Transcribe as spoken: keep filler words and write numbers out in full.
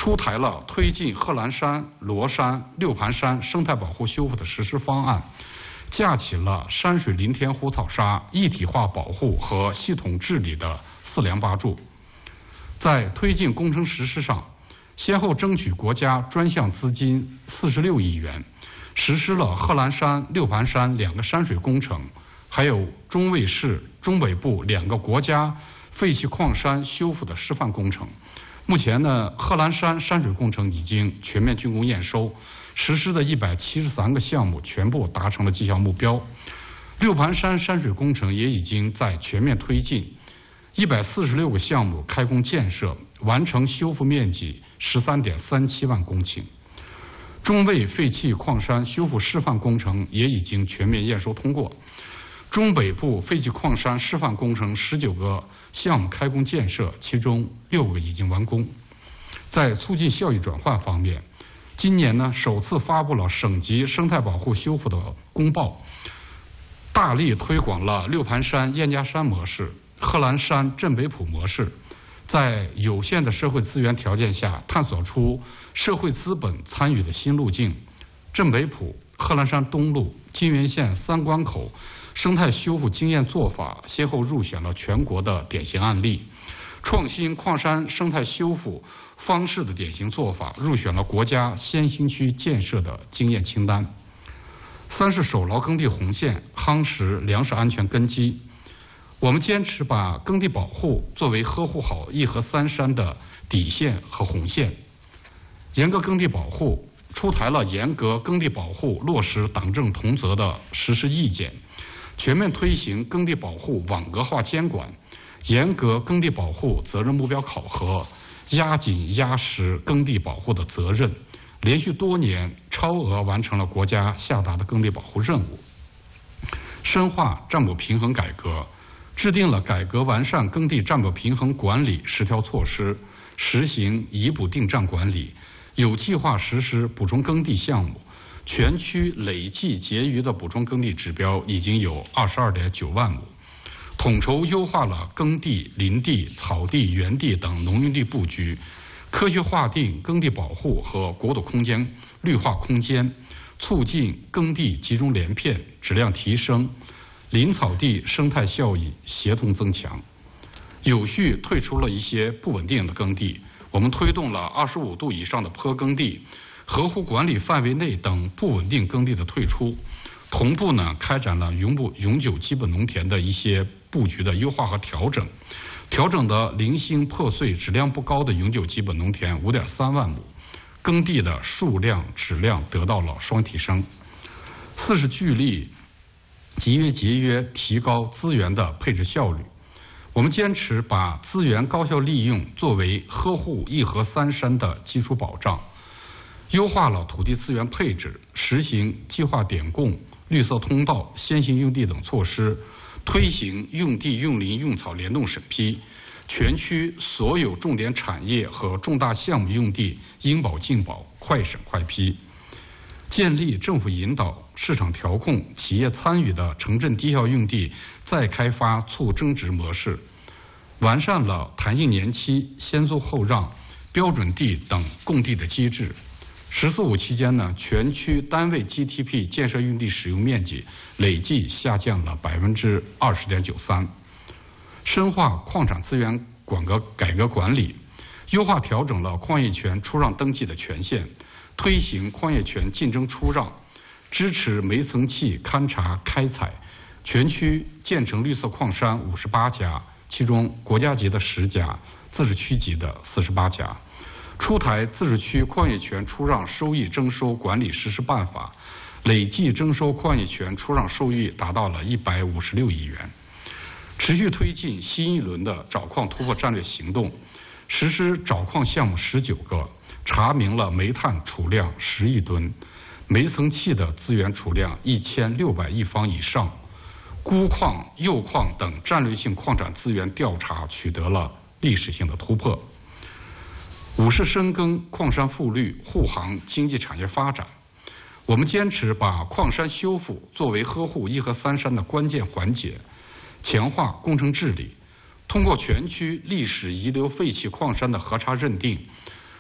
出台了推进贺兰山、罗山、六盘山生态保护修复的实施方案，架起了山水林田湖草沙一体化保护和系统治理的四梁八柱。在推进工程实施上，先后争取国家专项资金四十六亿元，实施了贺兰山、六盘山两个山水工程，还有中卫市、中北部两个国家废弃矿山修复的示范工程。目前呢，贺兰山山水工程已经全面竣工验收，实施的一百七十三个项目全部达成了绩效目标。六盘山山水工程也已经在全面推进，一百四十六个项目开工建设，完成修复面积十三点三七万公顷。中卫废弃矿山修复示范工程也已经全面验收通过。中北部废弃矿山示范工程十九个项目开工建设，其中六个已经完工。在促进效益转换方面，今年呢首次发布了省级生态保护修复的公报，大力推广了六盘山燕家山模式、贺兰山镇北浦模式，在有限的社会资源条件下，探索出社会资本参与的新路径。镇北浦、贺兰山东路、金源县三关口生态修复经验做法先后入选了全国的典型案例，创新矿山生态修复方式的典型做法入选了国家先行区建设的经验清单。三是守牢耕地红线，夯实粮食安全根基。我们坚持把耕地保护作为呵护好一河三山的底线和红线，严格耕地保护，出台了严格耕地保护落实党政同责的实施意见，全面推行耕地保护网格化监管，严格耕地保护责任目标考核，压紧压实耕地保护的责任，连续多年超额完成了国家下达的耕地保护任务。深化占补平衡改革，制定了改革完善耕地占补平衡管理十条措施，实行以补定占管理，有计划实施补充耕地项目，全区累计结余的补充耕地指标已经有二十二点九万亩，统筹优化了耕地、林地、草地、园地等农用地布局，科学划定耕地保护和国土空间绿化空间，促进耕地集中连片质量提升，林草地生态效益协同增强，有序退出了一些不稳定的耕地。我们推动了二十五度以上的坡耕地、合乎管理范围内等不稳定耕地的退出，同步呢开展了永不永久基本农田的一些布局的优化和调整，调整的零星破碎、质量不高的永久基本农田五点三万亩，耕地的数量、质量得到了双提升。四是聚力节约节约，提高资源的配置效率。我们坚持把资源高效利用作为呵护一河三山的基础保障，优化了土地资源配置，实行计划点供、绿色通道、先行用地等措施，推行用地用林用草联动审批，全区所有重点产业和重大项目用地应保尽保，快审快批，建立政府引导、市场调控、企业参与的城镇低效用地再开发促增值模式，完善了弹性年期、先租后让、标准地等供地的机制。十四五期间呢，全区单位 G D P 建设用地使用面积累计下降了百分之二十点九三。深化矿产资源管革改革管理，优化调整了矿业权出让登记的权限，推行矿业权竞争出让，支持煤层气勘查开采，全区建成绿色矿山五十八家，其中国家级的十家，自治区级的四十八家。出台自治区矿业权出让收益征收管理实施办法，累计征收矿业权出让收益达到了一百五十六亿元。持续推进新一轮的找矿突破战略行动，实施找矿项目十九个，查明了煤炭储量十亿吨，煤层气的资源储量一千六百亿方以上，钴矿、铀矿等战略性矿产资源调查取得了历史性的突破。五是深耕矿山复绿，护航经济产业发展。我们坚持把矿山修复作为呵护一河三山的关键环节，强化工程治理，通过全区历史遗留废弃矿山的核查认定，